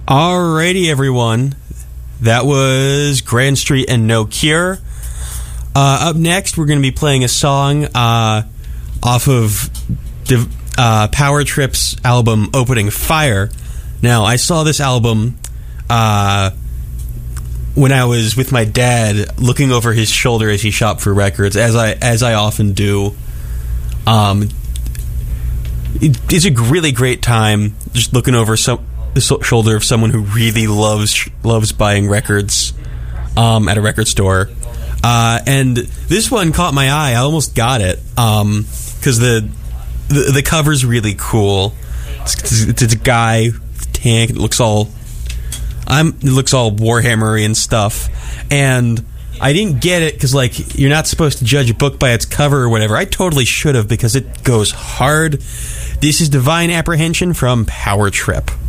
Alrighty, everyone. That was Grand Street and No Cure. Up next, we're going to be playing a song off of Power Trip's album Opening Fire. Now, I saw this album when I was with my dad, looking over his shoulder as he shopped for records, as I often do. It's a really great time just looking over the shoulder of someone who really loves buying records at a record store. And this one caught my eye. I almost got it because the cover's really cool. It's a guy with a tank. It looks all Warhammer-y and stuff. And I didn't get it because, like, you're not supposed to judge a book by its cover or whatever. I totally should have because it goes hard. This is Divine Apprehension from Power Trip.